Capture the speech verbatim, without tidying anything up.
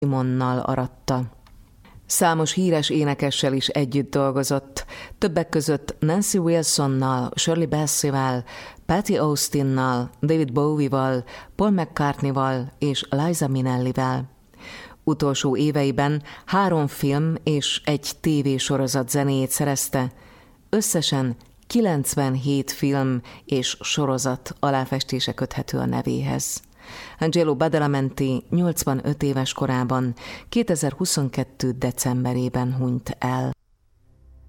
Simonnal aratta. Számos híres énekessel is együtt dolgozott, többek között Nancy Wilsonnal, Shirley Bassey-vel, Patty Austinnal, David Bowie-val, Paul McCartney-val és Liza Minnellivel. Utolsó éveiben három film és egy tévésorozat zenéjét szerezte, összesen kilencvenhét film és sorozat aláfestése köthető a nevéhez. Angelo Badalamenti nyolcvanöt éves korában kétezer-huszonkettő decemberében hunyt el.